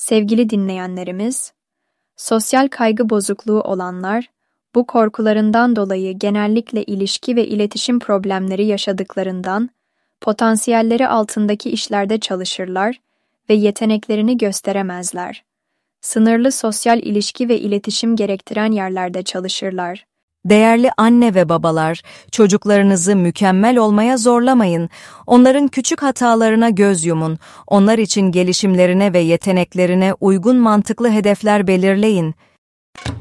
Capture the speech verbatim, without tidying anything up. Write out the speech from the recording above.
Sevgili dinleyenlerimiz, sosyal kaygı bozukluğu olanlar, bu korkularından dolayı genellikle ilişki ve iletişim problemleri yaşadıklarından, potansiyelleri altındaki işlerde çalışırlar ve yeteneklerini gösteremezler. Sınırlı sosyal ilişki ve iletişim gerektiren yerlerde çalışırlar. Değerli anne ve babalar, çocuklarınızı mükemmel olmaya zorlamayın. Onların küçük hatalarına göz yumun. Onlar için gelişimlerine ve yeteneklerine uygun mantıklı hedefler belirleyin.